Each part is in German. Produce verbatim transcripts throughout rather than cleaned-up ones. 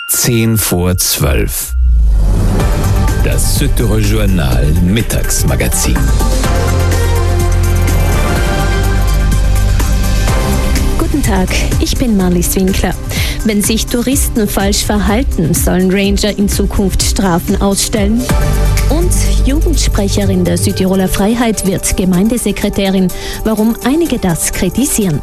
Zehn vor zwölf. Das Süddeutsche Journal Mittagsmagazin. Guten Tag, ich bin Marlies Winkler. Wenn sich Touristen falsch verhalten, sollen Ranger in Zukunft Strafen ausstellen. Und Jugendsprecherin der Südtiroler Freiheit wird Gemeindesekretärin, warum einige das kritisieren.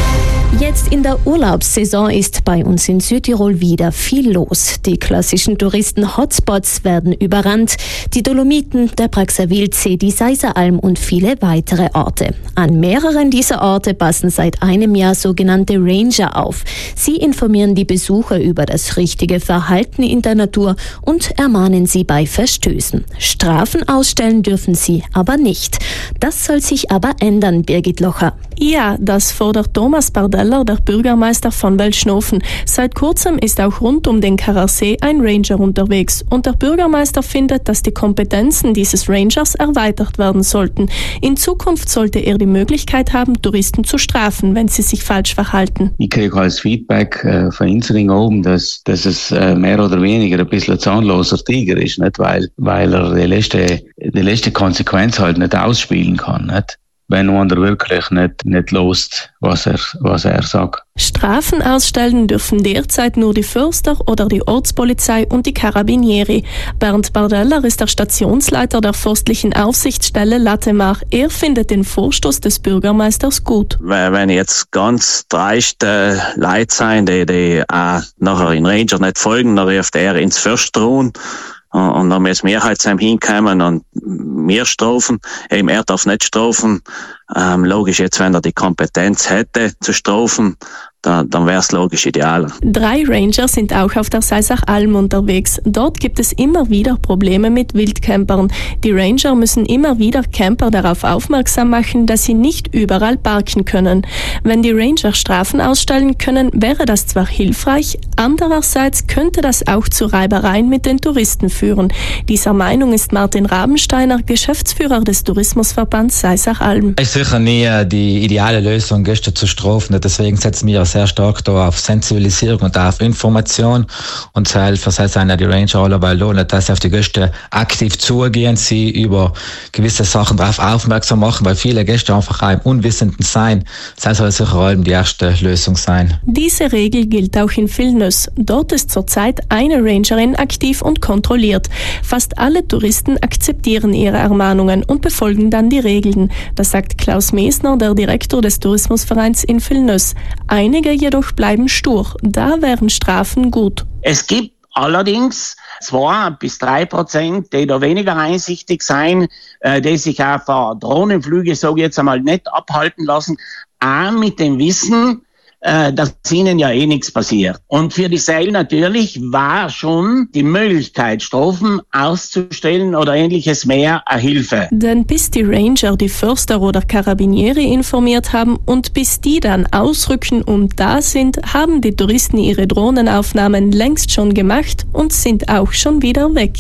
Jetzt in der Urlaubssaison ist bei uns in Südtirol wieder viel los. Die klassischen Touristen-Hotspots werden überrannt. Die Dolomiten, der Praxer Wildsee, die Seiseralm und viele weitere Orte. An mehreren dieser Orte passen seit einem Jahr sogenannte Ranger auf. Sie informieren die Besucher über das richtige Verhalten in der Natur und ermahnen sie bei Verstößen. Strafen ausstellen dürfen sie aber nicht. Das soll sich aber ändern, Birgit Locher. Ja, das fordert Thomas Bardeller, der Bürgermeister von Welschnofen. Seit kurzem ist auch rund um den Kararsee ein Ranger unterwegs und der Bürgermeister findet, dass die Kompetenzen dieses Rangers erweitert werden sollten. In Zukunft sollte er die Möglichkeit haben, Touristen zu strafen, wenn sie sich falsch verhalten. Ich kriege als Feedback äh, von Insring oben, dass, dass es äh, mehr oder weniger ein bisschen ein zahnloser Tiger ist, nicht? Weil, weil er die letzte, die letzte Konsequenz halt nicht ausspielen kann, nicht? Wenn man wirklich nicht, nicht lost, was er, was er sagt. Strafen ausstellen dürfen derzeit nur die Förster oder die Ortspolizei und die Carabinieri. Bernd Bardeller ist der Stationsleiter der forstlichen Aufsichtsstelle Latemar. Er findet den Vorstoß des Bürgermeisters gut. Wenn jetzt ganz dreiste Leute sein, die, die auch nachher in Ranger nicht folgen, dann ruft er ins Försterun. Und dann muss Mehrheitsheim hinkommen und mehr strafen. Eben, er darf nicht strafen. Ähm, logisch, jetzt, wenn er die Kompetenz hätte zu strafen, dann, dann wäre es logisch idealer. Drei Ranger sind auch auf der Seisachalm unterwegs. Dort gibt es immer wieder Probleme mit Wildcampern. Die Ranger müssen immer wieder Camper darauf aufmerksam machen, dass sie nicht überall parken können. Wenn die Ranger Strafen ausstellen können, wäre das zwar hilfreich, andererseits könnte das auch zu Reibereien mit den Touristen führen. Dieser Meinung ist Martin Rabensteiner, Geschäftsführer des Tourismusverbands Seisachalm. Es ist sicher nie die ideale Lösung, Gäste zu strafen. Deswegen setzen wir sehr stark da auf Sensibilisierung und auf Information und zu helfen, sei es einer die Ranger alle, weil lohnt, dass sie auf die Gäste aktiv zugehen, sie über gewisse Sachen darauf aufmerksam machen, weil viele Gäste einfach auch im Unwissenden sein. Das soll sicher allem die erste Lösung sein. Diese Regel gilt auch in Vilnius. Dort ist zurzeit eine Rangerin aktiv und kontrolliert. Fast alle Touristen akzeptieren ihre Ermahnungen und befolgen dann die Regeln. Das sagt Klaus Mesner, der Direktor des Tourismusvereins in Vilnius. Einige jedoch bleiben stur. Da wären Strafen gut. Es gibt allerdings zwei bis drei Prozent, die da weniger einsichtig sein, äh, die sich auch von Drohnenflüge, so jetzt einmal, nicht abhalten lassen, auch mit dem Wissen, äh, dass ihnen ja eh nichts passiert. Und für die Seil natürlich war schon die Möglichkeit, Strafen auszustellen oder ähnliches mehr eine Hilfe. Denn bis die Ranger die Förster oder Carabinieri informiert haben und bis die dann ausrücken und da sind, haben die Touristen ihre Drohnenaufnahmen längst schon gemacht und sind auch schon wieder weg.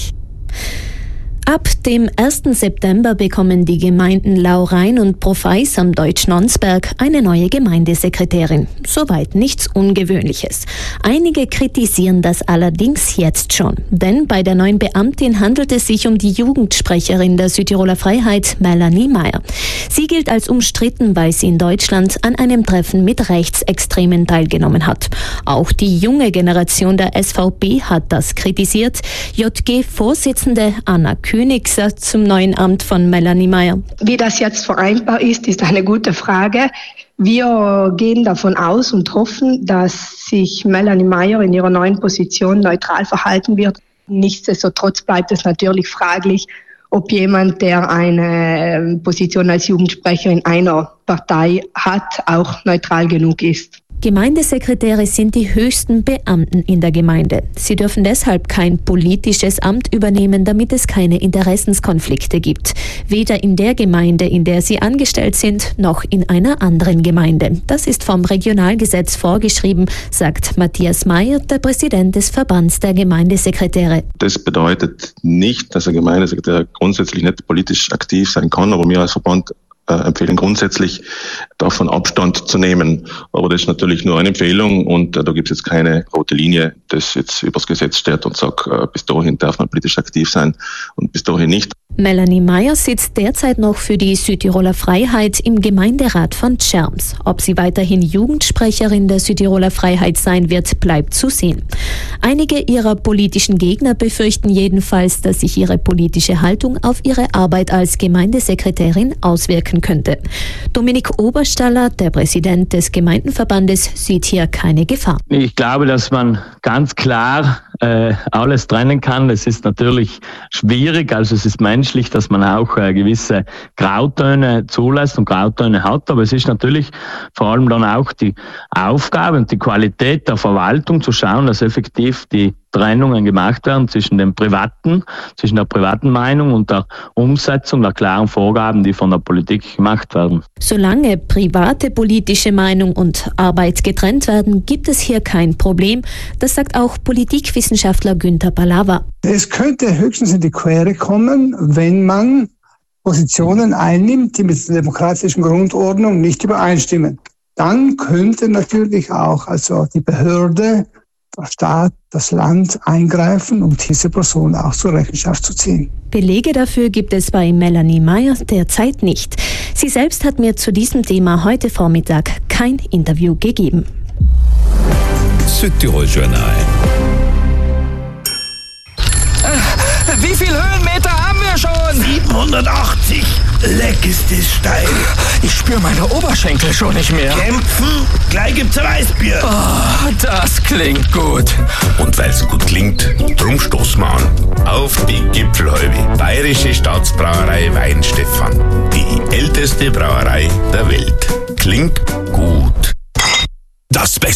Ab dem ersten September bekommen die Gemeinden Laurein und Profeis am Deutsch-Nonsberg eine neue Gemeindesekretärin. Soweit nichts Ungewöhnliches. Einige kritisieren das allerdings jetzt schon. Denn bei der neuen Beamtin handelt es sich um die Jugendsprecherin der Südtiroler Freiheit, Melanie Meyer. Sie gilt als umstritten, weil sie in Deutschland an einem Treffen mit Rechtsextremen teilgenommen hat. Auch die junge Generation der S V P hat das kritisiert. J G-Vorsitzende Anna Kühn zum neuen Amt von Melanie Meyer. Wie das jetzt vereinbar ist, ist eine gute Frage. Wir gehen davon aus und hoffen, dass sich Melanie Meyer in ihrer neuen Position neutral verhalten wird. Nichtsdestotrotz bleibt es natürlich fraglich, ob jemand, der eine Position als Jugendsprecherin einer Partei hat, auch neutral genug ist. Gemeindesekretäre sind die höchsten Beamten in der Gemeinde. Sie dürfen deshalb kein politisches Amt übernehmen, damit es keine Interessenskonflikte gibt. Weder in der Gemeinde, in der sie angestellt sind, noch in einer anderen Gemeinde. Das ist vom Regionalgesetz vorgeschrieben, sagt Matthias Mayer, der Präsident des Verbands der Gemeindesekretäre. Das bedeutet nicht, dass ein Gemeindesekretär grundsätzlich nicht politisch aktiv sein kann, aber wir als Verband empfehlen grundsätzlich davon Abstand zu nehmen. Aber das ist natürlich nur eine Empfehlung und äh, da gibt es jetzt keine rote Linie, das jetzt übers Gesetz steht und sagt, äh, bis dahin darf man politisch aktiv sein und bis dahin nicht. Melanie Meyer sitzt derzeit noch für die Südtiroler Freiheit im Gemeinderat von Tschernz. Ob sie weiterhin Jugendsprecherin der Südtiroler Freiheit sein wird, bleibt zu sehen. Einige ihrer politischen Gegner befürchten jedenfalls, dass sich ihre politische Haltung auf ihre Arbeit als Gemeindesekretärin auswirken könnte. Dominik Oberstaller, der Präsident des Gemeindenverbandes, sieht hier keine Gefahr. Ich glaube, dass man ganz klar äh, alles trennen kann. Es ist natürlich schwierig, also es ist menschlich, dass man auch äh, gewisse Grautöne zulässt und Grautöne hat, aber es ist natürlich vor allem dann auch die Aufgabe und die Qualität der Verwaltung zu schauen, dass effektiv die Trennungen gemacht werden zwischen dem privaten, zwischen der privaten Meinung und der Umsetzung der klaren Vorgaben, die von der Politik gemacht werden. Solange private politische Meinung und Arbeit getrennt werden, gibt es hier kein Problem. Das sagt auch Politikwissenschaftler Günther Balava. Es könnte höchstens in die Quere kommen, wenn man Positionen einnimmt, die mit der demokratischen Grundordnung nicht übereinstimmen. Dann könnte natürlich auch also die Behörde, der Staat, das Land eingreifen, um diese Person auch zur Rechenschaft zu ziehen. Belege dafür gibt es bei Melanie Meyer derzeit nicht. Sie selbst hat mir zu diesem Thema heute Vormittag kein Interview gegeben. Südtirol Journal. Wie viel Höhenmeter haben wir schon? siebenhundertachtzig. Leck ist das steil. Ich spüre meine Oberschenkel schon nicht mehr. Kämpfen? Gleich gibt's ein Weißbier. Oh, das klingt gut. Und weil's gut klingt, drum stoßen wir an. Auf die Gipfelhäube. Bayerische Staatsbrauerei Weinstefan. Die älteste Brauerei der Welt. Klingt gut. Das Beste